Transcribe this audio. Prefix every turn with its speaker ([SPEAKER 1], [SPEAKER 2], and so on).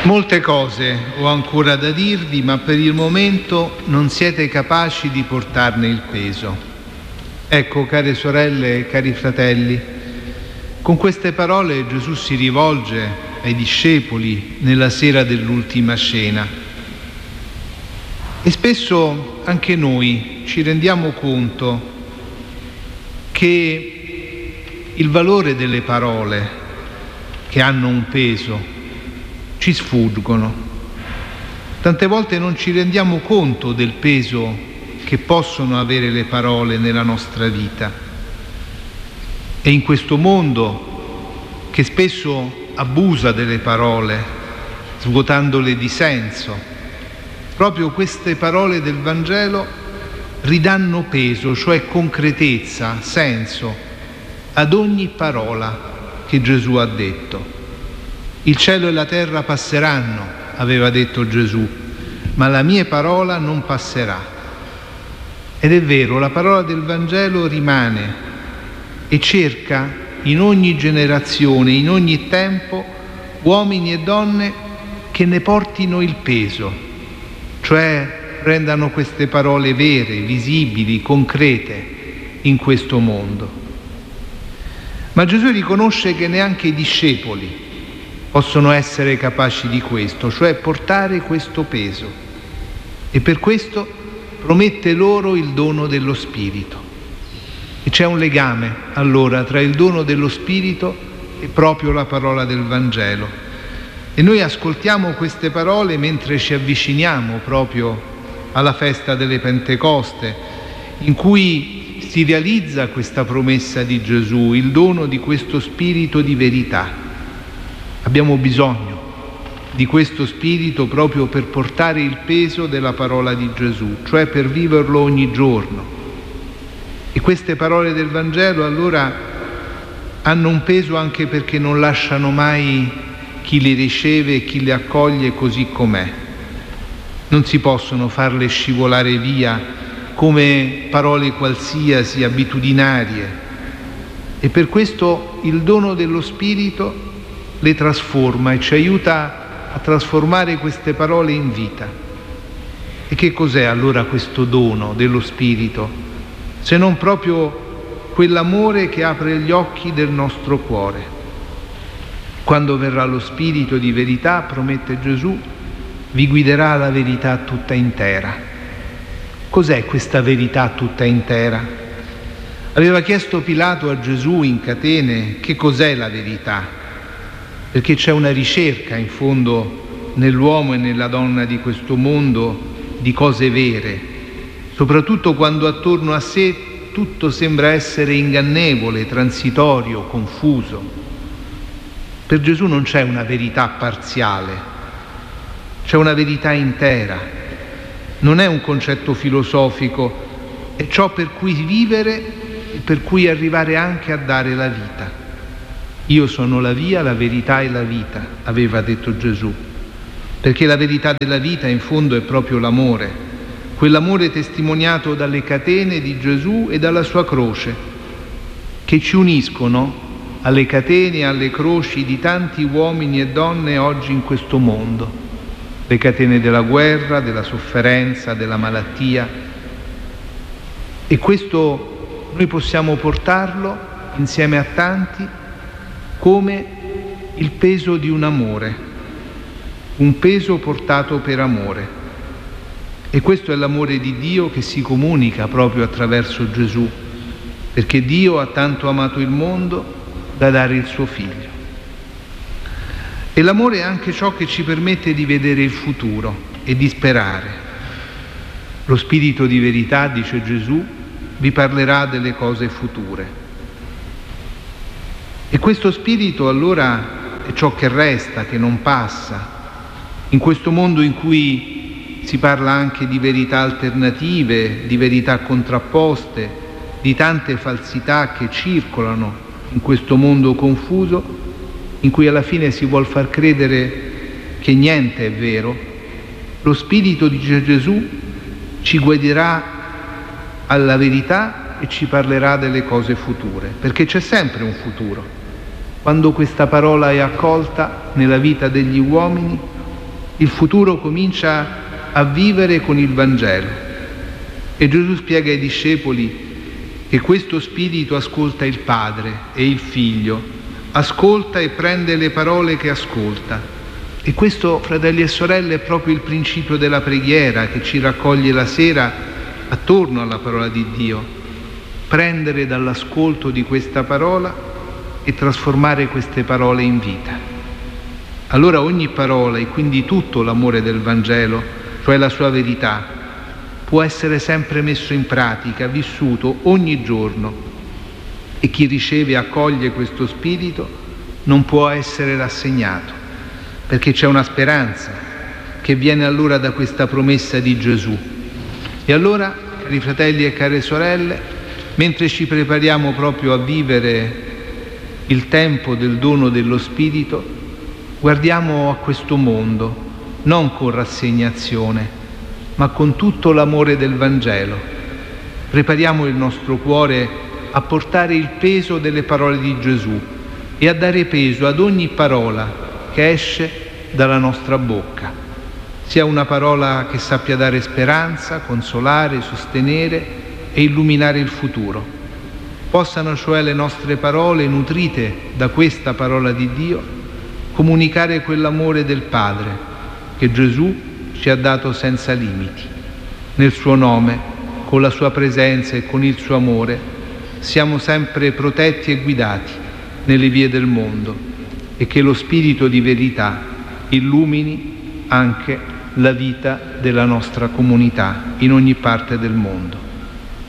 [SPEAKER 1] Molte cose ho ancora da dirvi, ma per il momento non siete capaci di portarne il peso. Ecco, care sorelle e cari fratelli, con queste parole Gesù si rivolge ai discepoli nella sera dell'ultima cena. E spesso anche noi ci rendiamo conto che il valore delle parole che hanno un peso ci sfuggono. Tante volte non ci rendiamo conto del peso che possono avere le parole nella nostra vita. E in questo mondo che spesso abusa delle parole, svuotandole di senso, proprio queste parole del Vangelo ridanno peso, cioè concretezza, senso, ad ogni parola che Gesù ha detto. Il cielo e la terra passeranno, aveva detto Gesù, ma la mia parola non passerà. Ed è vero, la parola del Vangelo rimane e cerca in ogni generazione, in ogni tempo, uomini e donne che ne portino il peso, cioè rendano queste parole vere, visibili, concrete in questo mondo. Ma Gesù riconosce che neanche i discepoli possono essere capaci di questo, cioè portare questo peso. E per questo promette loro il dono dello Spirito. E c'è un legame, allora, tra il dono dello Spirito e proprio la parola del Vangelo. E noi ascoltiamo queste parole mentre ci avviciniamo proprio alla festa delle Pentecoste, in cui si realizza questa promessa di Gesù, il dono di questo Spirito di verità. Abbiamo bisogno di questo Spirito proprio per portare il peso della parola di Gesù, cioè per viverlo ogni giorno. E queste parole del Vangelo allora hanno un peso anche perché non lasciano mai chi li riceve e chi li accoglie così com'è. Non si possono farle scivolare via come parole qualsiasi, abitudinarie. E per questo il dono dello Spirito le trasforma e ci aiuta a trasformare queste parole in vita. E che cos'è allora questo dono dello Spirito, se non proprio quell'amore che apre gli occhi del nostro cuore? Quando verrà lo Spirito di verità, promette Gesù, vi guiderà alla verità tutta intera. Cos'è questa verità tutta intera? Aveva chiesto Pilato a Gesù in catene che cos'è la verità, perché c'è una ricerca in fondo nell'uomo e nella donna di questo mondo di cose vere, soprattutto quando attorno a sé tutto sembra essere ingannevole, transitorio, confuso. Per Gesù non c'è una verità parziale, c'è una verità intera. Non è un concetto filosofico, è ciò per cui vivere e per cui arrivare anche a dare la vita. Io sono la via, la verità e la vita, aveva detto Gesù, perché la verità della vita in fondo è proprio l'amore, quell'amore testimoniato dalle catene di Gesù e dalla sua croce, che ci uniscono alle catene e alle croci di tanti uomini e donne oggi in questo mondo, le catene della guerra, della sofferenza, della malattia. E questo noi possiamo portarlo insieme a tanti come il peso di un amore, un peso portato per amore. E questo è l'amore di Dio che si comunica proprio attraverso Gesù, perché Dio ha tanto amato il mondo da dare il suo Figlio. E l'amore è anche ciò che ci permette di vedere il futuro e di sperare. Lo Spirito di verità, dice Gesù, vi parlerà delle cose future. E questo Spirito allora è ciò che resta, che non passa, in questo mondo in cui si parla anche di verità alternative, di verità contrapposte, di tante falsità che circolano in questo mondo confuso, in cui alla fine si vuol far credere che niente è vero. Lo Spirito, dice Gesù, ci guiderà alla verità e ci parlerà delle cose future, perché c'è sempre un futuro. Quando questa parola è accolta nella vita degli uomini, Il futuro comincia a vivere con il Vangelo. E Gesù spiega ai discepoli che questo spirito ascolta il Padre e il Figlio, ascolta e prende le parole che ascolta. E questo, fratelli e sorelle, è proprio il principio della preghiera che ci raccoglie la sera attorno alla parola di Dio. Prendere dall'ascolto di questa parola e trasformare queste parole in vita. Allora ogni parola e quindi tutto l'amore del Vangelo, cioè la sua verità, può essere sempre messo in pratica, vissuto ogni giorno, e chi riceve e accoglie questo spirito non può essere rassegnato, perché c'è una speranza che viene allora da questa promessa di Gesù. E allora, cari fratelli e care sorelle, mentre ci prepariamo proprio a vivere il tempo del dono dello Spirito, guardiamo a questo mondo non con rassegnazione, ma con tutto l'amore del Vangelo. Prepariamo il nostro cuore a portare il peso delle parole di Gesù e a dare peso ad ogni parola che esce dalla nostra bocca, sia una parola che sappia dare speranza, consolare, sostenere e illuminare il futuro. Possano cioè le nostre parole, nutrite da questa parola di Dio, comunicare quell'amore del Padre che Gesù ci ha dato senza limiti. Nel suo nome, con la sua presenza e con il suo amore, siamo sempre protetti e guidati nelle vie del mondo, e che lo Spirito di verità illumini anche la vita della nostra comunità in ogni parte del mondo.